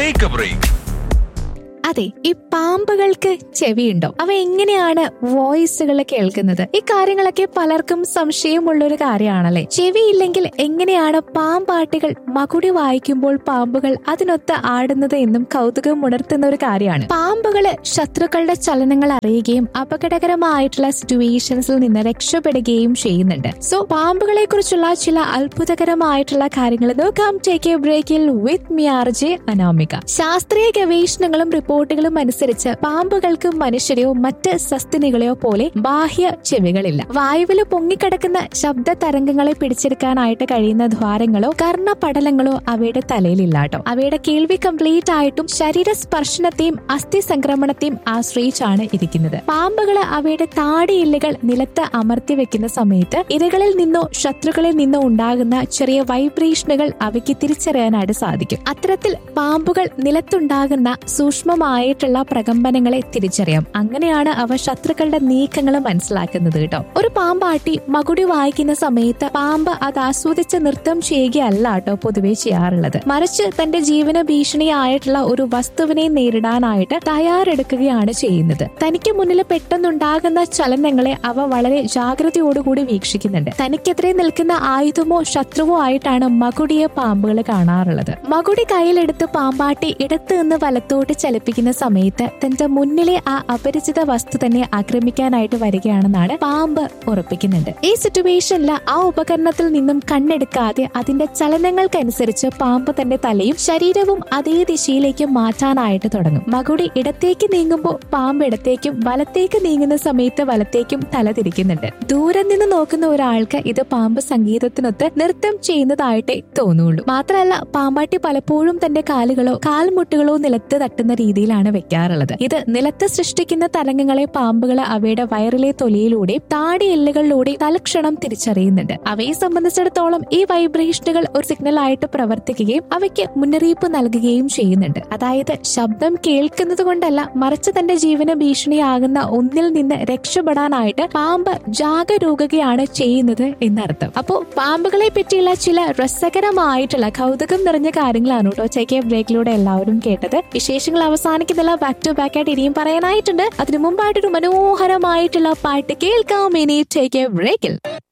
Take A break. അതെ, ഈ പാമ്പുകൾക്ക് ചെവിയുണ്ടോ? അവ എങ്ങനെയാണ് വോയിസുകൾ കേൾക്കുന്നത്? ഈ കാര്യങ്ങളൊക്കെ പലർക്കും സംശയമുള്ളൊരു കാര്യമാണല്ലേ. ചെവിയില്ലെങ്കിൽ എങ്ങനെയാണ് പാമ്പാട്ടികൾ മകുടി വായിക്കുമ്പോൾ പാമ്പുകൾ അതിനൊത്ത് ആടുന്നത് എന്നും കൗതുകം ഉണർത്തുന്ന ഒരു കാര്യമാണ്. പാമ്പുകള് ശത്രുക്കളുടെ ചലനങ്ങൾ അറിയുകയും അപകടകരമായിട്ടുള്ള സിറ്റുവേഷൻസിൽ നിന്ന് രക്ഷപ്പെടുകയും ചെയ്യുന്നുണ്ട്. സോ പാമ്പുകളെ കുറിച്ചുള്ള ചില അത്ഭുതകരമായിട്ടുള്ള കാര്യങ്ങൾ നോക്കാം. ടേക്ക് എ ബ്രേക്കിൽ വിത്ത് മി RJ അനാമിക. ശാസ്ത്രീയ ഗവേഷണങ്ങളും റിപ്പോർട്ടുകളും അനുസരിച്ച് പാമ്പുകൾക്ക് മനുഷ്യരെയോ മറ്റ് സസ്തനികളെയോ പോലെ ബാഹ്യ ചെവികളില്ല. വായുവിൽ പൊങ്ങിക്കിടക്കുന്ന ശബ്ദ തരംഗങ്ങളെ പിടിച്ചെടുക്കാനായിട്ട് കഴിയുന്ന ദ്വാരങ്ങളോ കർണപടലങ്ങളോ അവയുടെ തലയിലില്ലാട്ടോ. അവയുടെ കേൾവി കംപ്ലീറ്റ് ആയിട്ടും ശരീര സ്പർശനത്തെയും അസ്ഥി സംക്രമണത്തെയും ആശ്രയിച്ചാണ് ഇരിക്കുന്നത്. പാമ്പുകള് അവയുടെ താടിയെല്ലുകൾ നിലത്ത് അമർത്തി വെക്കുന്ന സമയത്ത് ഇരകളിൽ നിന്നോ ശത്രുക്കളിൽ നിന്നോ ഉണ്ടാകുന്ന ചെറിയ വൈബ്രേഷനുകൾ അവയ്ക്ക് തിരിച്ചറിയാനായിട്ട് സാധിക്കും. അത്തരത്തിൽ പാമ്പുകൾ നിലത്തുണ്ടാകുന്ന സൂക്ഷ്മമായിട്ടുള്ള പ്രകമ്പനങ്ങളെ തിരിച്ചറിയാം. അങ്ങനെയാണ് അവ ശത്രുക്കളുടെ നീക്കങ്ങൾ മനസ്സിലാക്കുന്നത് കേട്ടോ. ഒരു പാമ്പാട്ടി മകുടി വായിക്കുന്ന സമയത്ത് പാമ്പ് അത് ആസ്വദിച്ച് നൃത്തം ചെയ്യുകയല്ല കേട്ടോ പൊതുവെ ചെയ്യാറുള്ളത്. മറിച്ച് തന്റെ ജീവന ഭീഷണിയായിട്ടുള്ള ഒരു വസ്തുവിനെ നേരിടാനായിട്ട് തയ്യാറെടുക്കുകയാണ് ചെയ്യുന്നത്. തനിക്ക് മുന്നിൽ പെട്ടെന്നുണ്ടാകുന്ന ചലനങ്ങളെ അവ വളരെ ജാഗ്രതയോടുകൂടി വീക്ഷിക്കുന്നുണ്ട്. തനിക്കെതിരെ നിൽക്കുന്ന ആയുധമോ ശത്രുവോ ആയിട്ടാണ് മകുടിയെ പാമ്പുകൾ കാണാറുള്ളത്. മകുടി കയ്യിലെടുത്ത് പാമ്പാട്ടി ഇടത്ത് നിന്ന് വലത്തോട്ട് ചലിപ്പിക്കുന്ന സമയത്ത് തന്റെ മുന്നിലെ ആ അപരിചിത വസ്തു തന്നെ ആക്രമിക്കാനായിട്ട് വരികയാണെന്നാണ് പാമ്പ് ഉറപ്പിക്കുന്നുണ്ട്. ഈ സിറ്റുവേഷനിൽ ആ ഉപകരണത്തിൽ നിന്നും കണ്ണെടുക്കാതെ അതിന്റെ ചലനങ്ങൾക്കനുസരിച്ച് പാമ്പ് തന്റെ തലയും ശരീരവും അതേ ദിശയിലേക്ക് മാറ്റാനായിട്ട് തുടങ്ങും. മകുടി ഇടത്തേക്ക് നീങ്ങുമ്പോൾ പാമ്പ് ഇടത്തേക്കും വലത്തേക്ക് നീങ്ങുന്ന സമയത്ത് വലത്തേക്കും തല തിരിക്കുന്നുണ്ട്. ദൂരെ നിന്ന് നോക്കുന്ന ഒരാൾക്ക് ഇത് പാമ്പ് സംഗീതത്തിനൊത്ത് നൃത്തം ചെയ്യുന്നതായിട്ടേ തോന്നുള്ളൂ. മാത്രമല്ല പാമ്പാട്ടി പലപ്പോഴും തന്റെ കാലുകളോ കാൽമുട്ടുകളോ നിലത്ത് തട്ടുന്ന രീതിയിലാണ് വെക്കാറുള്ളത്. ഇത് നിലത്ത് സൃഷ്ടിക്കുന്ന തരംഗങ്ങളെ പാമ്പുകൾ അവയുടെ വയറിലെ തൊലിയിലൂടെ താടി എല്ലുകളിലൂടെ തലക്ഷണം തിരിച്ചറിയുന്നുണ്ട്. അവയെ സംബന്ധിച്ചിടത്തോളം ഈ വൈബ്രേഷനുകൾ ഒരു സിഗ്നൽ ആയിട്ട് പ്രവർത്തിക്കുകയും അവയ്ക്ക് മുന്നറിയിപ്പ് നൽകുകയും ചെയ്യുന്നുണ്ട്. അതായത് ശബ്ദം കേൾക്കുന്നത് കൊണ്ടല്ല, മറിച്ച് തന്റെ ജീവന ഭീഷണിയാകുന്ന ഒന്നിൽ നിന്ന് രക്ഷപ്പെടാനായിട്ട് പാമ്പ് ജാഗരൂകയാണ് ചെയ്യുന്നത് എന്നർത്ഥം. അപ്പോ പാമ്പുകളെ പറ്റിയുള്ള ചില രസകരമായിട്ടുള്ള കൗതുകം നിറഞ്ഞ കാര്യങ്ങളാണ് കേട്ടോ ടേക്ക് എ ബ്രേക്കിലൂടെ എല്ലാവരും കേട്ടത്. വിശേഷങ്ങൾ അവസാനിക്കുന്നില്ല, ബാക്ക് ടു ബാക്ക് ആയിട്ട് ഇനിയും പറയാനായിട്ടുണ്ട്. അതിനു മുമ്പായിട്ടൊരു മനോഹരമായിട്ടുള്ള പാട്ട് കേൾക്കാം ഇനി ടേക്ക് എ ബ്രേക്കിൽ.